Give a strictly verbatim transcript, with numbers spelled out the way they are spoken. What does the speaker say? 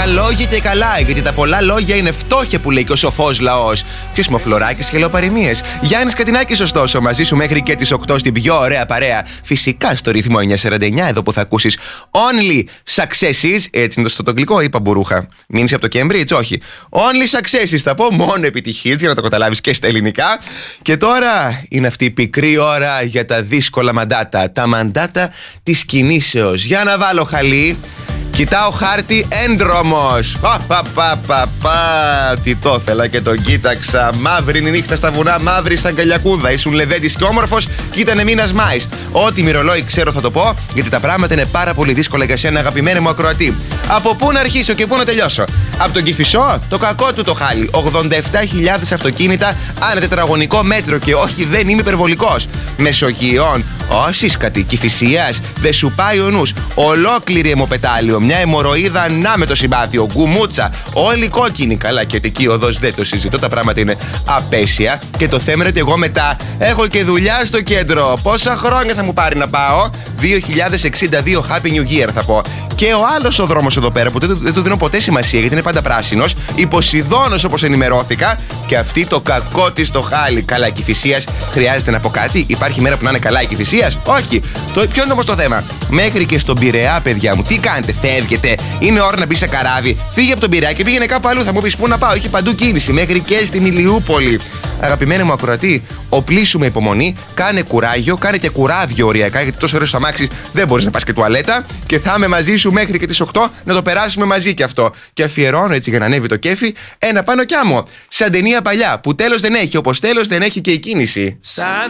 Τα λόγια και καλά, γιατί τα πολλά λόγια είναι φτώχεια που λέει και ο σοφός λαός. Ποιος είμαι ο Φλωράκης και λέω παροιμίες. Γιάννης Κατινάκης, ωστόσο, μαζί σου μέχρι και τις οκτώ στην πιο ωραία παρέα. Φυσικά στο ρυθμό εννιακόσια σαράντα εννιά, εδώ που θα ακούσεις Only Successes. Έτσι είναι το στο αγγλικό, είπα μπουρούχα. Μείνεις από το Cambridge, όχι. Only Successes θα πω, μόνο επιτυχίες για να το καταλάβεις και στα ελληνικά. Και τώρα είναι αυτή η πικρή ώρα για τα δύσκολα μαντάτα. Τα μαντάτα της κινήσεως. Για να βάλω χαλί. Κοιτάω χάρτη ένδρομος. Πα, πα, πα, πα, πα. Τι το ήθελα και τον κοίταξα. Μαύρη είναι η νύχτα στα βουνά, μαύρη σαν καλιακούδα. Ήσουν λεβέντης και όμορφος και ήταν μήνας Μάης. Ό,τι μυρολόι ξέρω θα το πω, γιατί τα πράγματα είναι πάρα πολύ δύσκολα για σένα, αγαπημένη μου ακροατή. Από πού να αρχίσω και πού να τελειώσω? Από τον Κηφισό, το κακό του το χάλι. ογδόντα επτά χιλιάδες αυτοκίνητα ανά τετραγωνικό μέτρο και όχι, δεν είμαι υπερβολικός. Μεσογείων, όσισκατη, Κηφισίας, δεν σου πάει ο νους. Ολόκληρη αιμοπετάλιο. Μια αιμορροίδα να με το συμπάθειο, γκουμούτσα, όλοι κόκκινοι. Καλά, και εκεί οδός δεν το συζητώ, τα πράγματα είναι απέσια. Και το θέμα είναι ότι εγώ μετά έχω και δουλειά στο κέντρο. Πόσα χρόνια θα μου πάρει να πάω? δύο χιλιάδες εξήντα δύο, Happy New Year θα πω. Και ο άλλος ο δρόμος εδώ πέρα που δεν, δεν του δίνω ποτέ σημασία γιατί είναι πάντα πράσινος, υποσιδώνος όπως ενημερώθηκα, και αυτή το κακό της το χάλι. Καλά, η Κηφισίας χρειάζεται να πω κάτι? Υπάρχει μέρα που να είναι καλά η Κηφισίας? Όχι. Το, ποιο είναι όμως το θέμα? Μέχρι και στον Πειραιά, παιδιά μου, τι κάνετε? Φεύγετε? Είναι ώρα να μπει σε καράβι? Φύγε από τον Πειραιά και πήγαινε κάπου αλλού. Θα μου πεις πού να πάω? Έχει παντού κίνηση, μέχρι και στην Ηλιούπολη. Αγαπημένη μου ακροατή, οπλίσου με υπομονή, κάνε κουράγιο, κάνε και κουράδιο οριακά, γιατί τόσο ωραίο στο αμάξι δεν μπορείς να πας και τουαλέτα. Και θα είμαι μαζί σου μέχρι και τις οκτώ να το περάσουμε μαζί κι αυτό. Και αφιερώνω έτσι για να ανέβει το κέφι ένα πάνω κι άμμο. Σαν ταινία παλιά που τέλος δεν έχει, όπως τέλος δεν έχει και η κίνηση. Σαν